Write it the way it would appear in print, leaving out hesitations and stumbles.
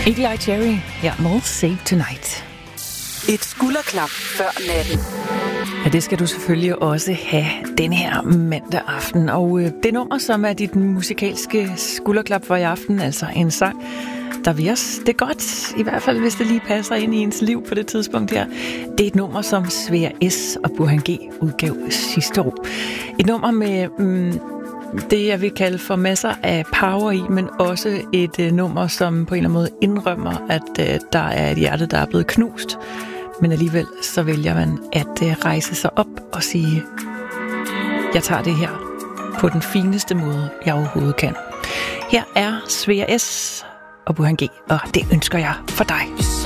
Eagle Eye Cherry, ja, More Save Tonight. Et skulderklap før natten. Ja, det skal du selvfølgelig også have den her mandag aften. Og det nummer, som er dit musikalske skulderklap for i aften, altså en sang, der vil os det godt, i hvert fald hvis det lige passer ind i ens liv på det tidspunkt her. Det er et nummer, som Svea S. og Burhan G. udgav sidste år. Et nummer med det, jeg vil kalde for masser af power i, men også et nummer, som på en eller anden måde indrømmer, at der er et hjerte, der er blevet knust. Men alligevel så vælger man at rejse sig op og sige, jeg tager det her på den fineste måde, jeg overhovedet kan. Her er Svea S. og Burhan G, og det ønsker jeg for dig.